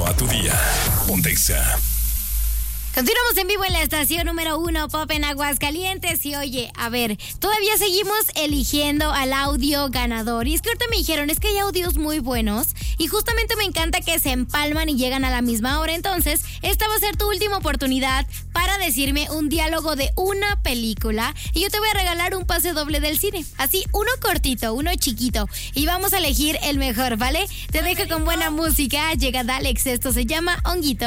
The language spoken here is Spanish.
a tu día. Ponte Exa. Continuamos en vivo en la estación número 1 Pop en Aguascalientes. Y oye, a ver, todavía seguimos eligiendo al audio ganador. Y es que ahorita me dijeron, es que hay audios muy buenos y justamente me encanta que se empalman y llegan a la misma hora. Entonces, esta va a ser tu última oportunidad para decirme un diálogo de una película y yo te voy a regalar un pase doble del cine. Así, uno cortito, uno chiquito. Y vamos a elegir el mejor, ¿vale? Te dejo con buena música. Llega Dalex, esto se llama Honguito.